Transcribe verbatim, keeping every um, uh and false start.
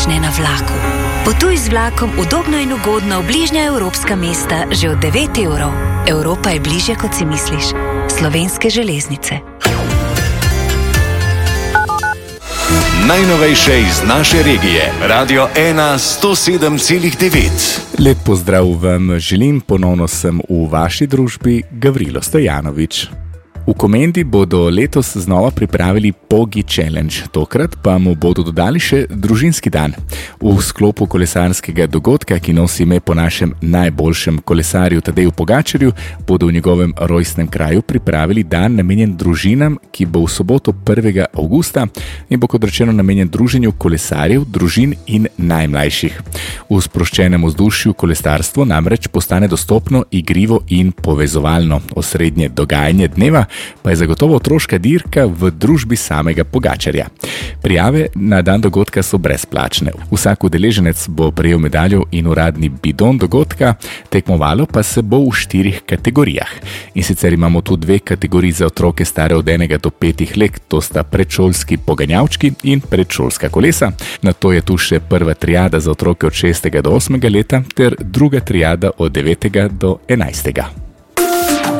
začne na vlaku. Potuj z vlakom udobno in ugodno v bližnja evropska mesta že od devet evrov. Evropa je bližje, kot si misliš. Slovenske železnice. Najnovejše iz naše regije. Radio ena sto sedem celih devet. Lep pozdrav vam želim, ponovno sem v vaši družbi, Gavrilo Stojanovič. V Komendi bodo letos znova pripravili Pogi Challenge, tokrat pa mu bodo dodali še družinski dan. V sklopu kolesarskega dogodka, ki nosi ime po našem najboljšem kolesarju Tadeju Pogačarju, bodo v njegovem rojstnem kraju pripravili dan namenjen družinam, ki bo v soboto prvega avgusta in bo kot rečeno namenjen druženju kolesarjev, družin in najmlajših. V sproščenem vzdušju kolesarstvo namreč postane dostopno, igrivo in povezovalno. Osrednje dogajanje dneva pa je zagotovo otroška dirka v družbi samega Pogačarja. Prijave na dan dogodka so brezplačne. Vsak udeleženec bo prejel medaljo in uradni bidon dogodka, tekmovalo pa se bo v štirih kategorijah. In sicer imamo tu dve kategoriji za otroke stare od enega do petih let, to sta predšolski poganjavčki in predšolska kolesa. Nato je tu še prva triada za otroke od šestega do osmega leta ter druga triada od devetega do enajstega.